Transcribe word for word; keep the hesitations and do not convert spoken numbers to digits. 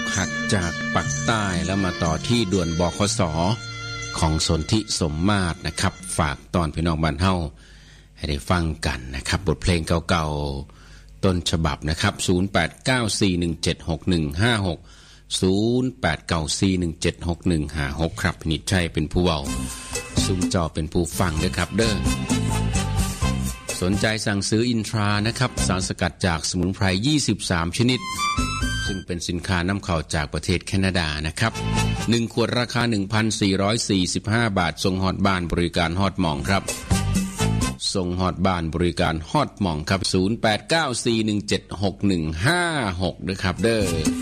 หักจากปักใต้แล้วมาต่อที่ด่วนบขส.ของสนธิสมมาตรนะครับฝากตอนพี่น้องบ้านเฮาให้ได้ฟังกันนะครับบทเพลงเก่าๆต้นฉบับนะครับศูนย์ แปด เก้า สี่ หนึ่ง เจ็ด หก หนึ่ง ห้า หก ศูนย์ แปด เก้า สี่ หนึ่ง เจ็ด หก หนึ่ง ห้า หกครับนิจชัยเป็นผู้เว้าซุมจอเป็นผู้ฟังเด้อครับเด้อสนใจสั่งซื้ออินทรานะครับสารสกัดจากสมุนไพรยี่สิบสามชนิดซึ่งเป็นสินค้านำเข้าจากประเทศแคนาดานะครับหนึ่งขวดราคา หนึ่งพันสี่ร้อยสี่สิบห้า บาทส่งฮอดบ้านบริการฮอดหม่องครับส่งฮอดบ้านบริการฮอดหม่องครับศูนย์ แปด เก้า สี่ หนึ่ง เจ็ด หก หนึ่ง ห้า หกนะครับเด้อ